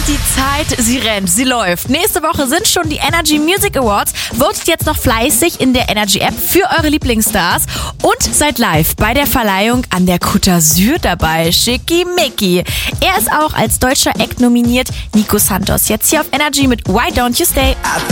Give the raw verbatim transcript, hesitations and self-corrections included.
Die Zeit, sie rennt, sie läuft. Nächste Woche sind schon die Energy Music Awards. Votet jetzt noch fleißig in der Energy App für eure Lieblingsstars und seid live bei der Verleihung an der Côte d'Azur dabei. Schickimicki. Er ist auch als deutscher Act nominiert. Nico Santos jetzt hier auf Energy mit Why Don't You Stay?